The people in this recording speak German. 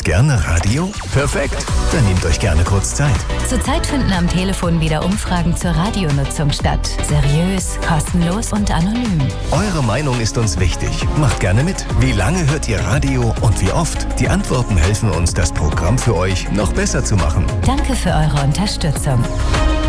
gerne Radio? Perfekt, dann nehmt euch gerne kurz Zeit. Zurzeit finden am Telefon wieder Umfragen zur Radionutzung statt. Seriös, kostenlos und anonym. Eure Meinung ist uns wichtig. Macht gerne mit. Wie lange hört ihr Radio und wie oft? Die Antworten helfen uns, das Programm für euch noch besser zu machen. Danke für eure Unterstützung.